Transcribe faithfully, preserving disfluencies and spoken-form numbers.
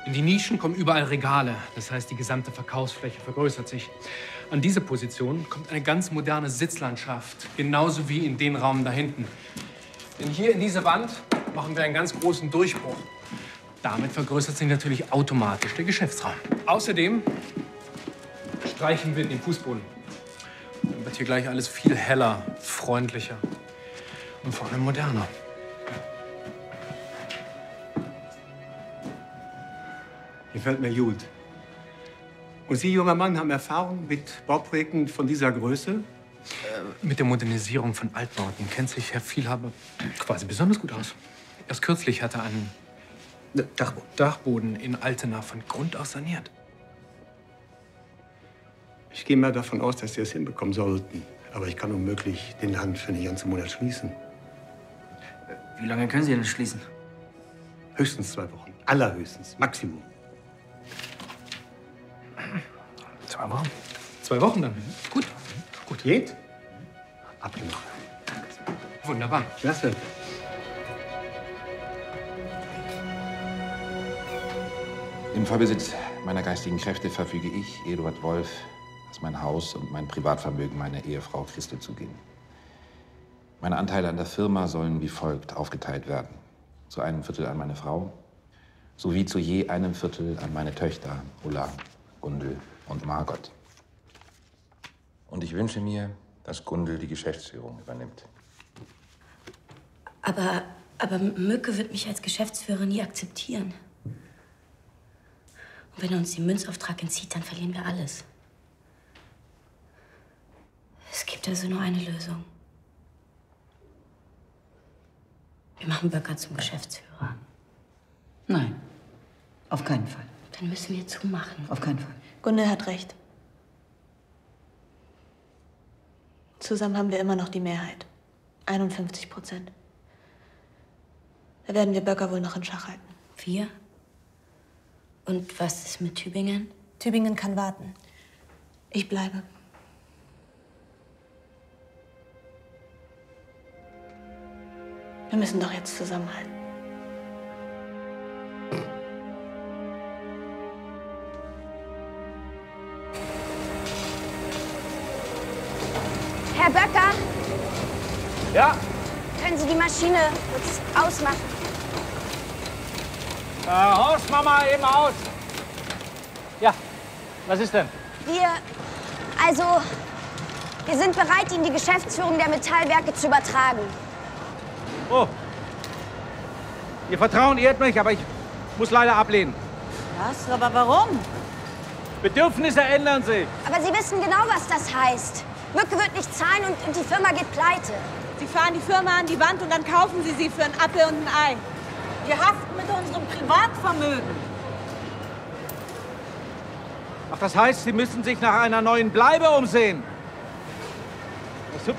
In die Nischen kommen überall Regale. Das heißt, die gesamte Verkaufsfläche vergrößert sich. An diese Position kommt eine ganz moderne Sitzlandschaft. Genauso wie in den Raum da hinten. Denn hier in diese Wand machen wir einen ganz großen Durchbruch. Damit vergrößert sich natürlich automatisch der Geschäftsraum. Außerdem streichen wir den Fußboden. Dann wird hier gleich alles viel heller, freundlicher und vor allem moderner. Gefällt mir gut. Und Sie, junger Mann, haben Erfahrung mit Bauprojekten von dieser Größe? Äh, mit der Modernisierung von Altbauten kennt sich Herr Vielhaber quasi besonders gut aus. Erst kürzlich hat er einen Dachboden, Dachboden in Altena von Grund aus saniert. Ich gehe mal davon aus, dass Sie es hinbekommen sollten. Aber ich kann unmöglich den Laden für den ganzen Monat schließen. Wie lange können Sie denn schließen? Höchstens zwei Wochen. Allerhöchstens. Maximum. Zwei Wochen. Zwei Wochen dann. Gut. Gut. Geht? Abgemacht. Wunderbar. Klasse. Im Vollbesitz meiner geistigen Kräfte verfüge ich, Eduard Wolf, dass mein Haus und mein Privatvermögen meiner Ehefrau Christel zugehen. Meine Anteile an der Firma sollen wie folgt aufgeteilt werden. Zu einem Viertel an meine Frau, sowie zu je einem Viertel an meine Töchter Ulla, Gundel und Margot. Und ich wünsche mir, dass Gundel die Geschäftsführung übernimmt. Aber, aber Mücke wird mich als Geschäftsführer nie akzeptieren. Und wenn er uns den Münzauftrag entzieht, dann verlieren wir alles. Es gibt also nur eine Lösung. Wir machen Böcker zum Geschäftsführer. Nein, auf keinen Fall. Dann müssen wir zumachen. Auf keinen Fall. Gundel hat recht. Zusammen haben wir immer noch die Mehrheit. einundfünfzig Prozent. Da werden wir Böcker wohl noch in Schach halten. Wir? Und was ist mit Tübingen? Tübingen kann warten. Ich bleibe. Wir müssen doch jetzt zusammenhalten. Herr Böcker? Ja? Können Sie die Maschine kurz ausmachen? Äh, Horst, mach mal eben aus. Ja, was ist denn? Wir, also, wir sind bereit, Ihnen die Geschäftsführung der Metallwerke zu übertragen. Oh. Ihr Vertrauen ehrt mich, aber ich muss leider ablehnen. Was? Aber warum? Bedürfnisse ändern sich. Aber Sie wissen genau, was das heißt. Mücke wird nicht zahlen und, und die Firma geht pleite. Sie fahren die Firma an die Wand und dann kaufen Sie sie für einen Apfel und ein Ei. Wir haften mit unserem Privatvermögen. Ach, das heißt, Sie müssen sich nach einer neuen Bleibe umsehen.